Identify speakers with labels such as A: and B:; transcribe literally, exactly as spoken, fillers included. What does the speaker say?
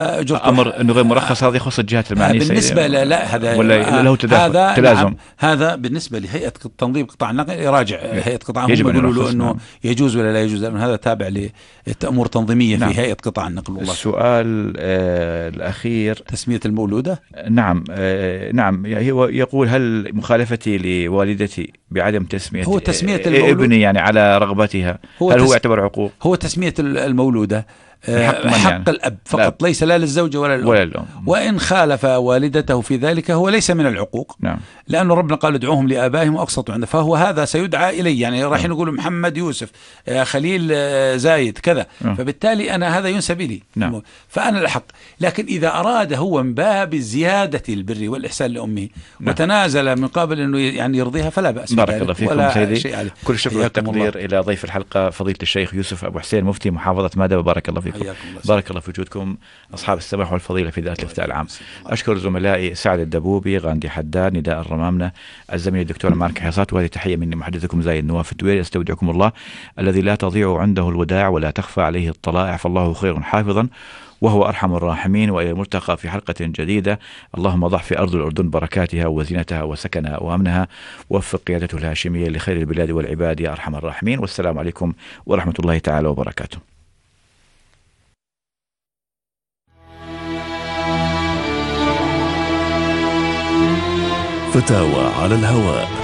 A: أمر أنه غير مرخص هذا يخص الجهات المعنية
B: بالنسبة لا, لا هذا
A: ولا له
B: هذا
A: تلازم.
B: نعم هذا بالنسبة لهيئة تنظيم قطاع النقل يراجع هيئة قطاع، هم يقولوا له أنه
A: نعم.
B: يجوز ولا لا يجوز، لأن هذا تابع لأمور تنظيمية
A: نعم.
B: في هيئة قطاع النقل. والله
A: السؤال آه الأخير
B: تسمية المولودة.
A: نعم آه نعم هو يقول هل مخالفتي لوالدتي بعدم تسمية
B: هو تسمية
A: ابني يعني على رغبتها هو هل هو يعتبر عقوق؟
B: هو تسمية المولودة حق, حق يعني؟ الأب فقط لا. ليس لا للزوجة ولا الأم.
A: ولا الأم.
B: وإن خالف والدته في ذلك هو ليس من العقوق.
A: نعم.
B: لأنه ربنا قال ادعوهم لآبائهم وأقسطوا عنده، فهو هذا سيدعى إليه يعني راح نقول محمد يوسف خليل زايد كذا. نعم. فبالتالي أنا هذا ينسب لي.
A: نعم.
B: فأنا الحق. لكن إذا أراد هو من باب زيادة البر والإحسان لأمه نعم. وتنازل من قبل أنه يعني يرضيها فلا بأس.
A: بارك الله فيكم سيدي. كل الشكر والتقدير إلى ضيف الحلقة فضيلة الشيخ يوسف أبو حسين مفتي محافظة مادة، وبارك الله فيكم. بارك الله في وجودكم أصحاب السماح والفضيلة في ذات الافتاء العام. أشكر زملائي سعد الدبوبي، غاندي حداد، نداء الرمامنة، الزميل الدكتور مارك حيصات، وهذه تحية مني محدثكم زايد نواف الدويري. استودعكم الله الذي لا تضيع عنده الوداع ولا تخفى عليه الطلائع، فالله خير حافظا وهو أرحم الراحمين. وإلى الملتقى في حلقة جديدة. اللهم ضع في أرض الأردن بركاتها وزينتها وسكنها وأمنها، ووفق قيادته الهاشمية لخير البلاد والعباد يا أرحم الراحمين. والسلام عليكم ورحمة الله تعالى وبركاته.
C: فتاوى على الهواء.